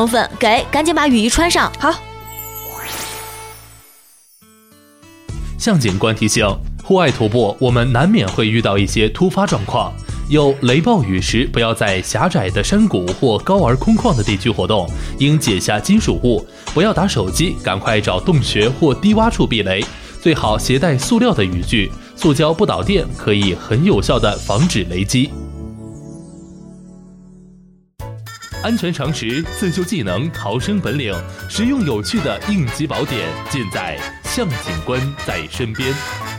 充分，赶紧把雨衣穿上。 好。 向警官提醒，户外徒步我们难免会遇到一些突发状况，有雷暴雨时不要在狭窄的山谷或高而空旷的地区活动，应解下金属物，不要打手机，赶快找洞穴或低洼处避雷，最好携带塑料的雨具，塑胶不导电，可以很有效地防止雷击。安全常识、自救技能、逃生本领，实用有趣的应急宝典，尽在向警官在身边。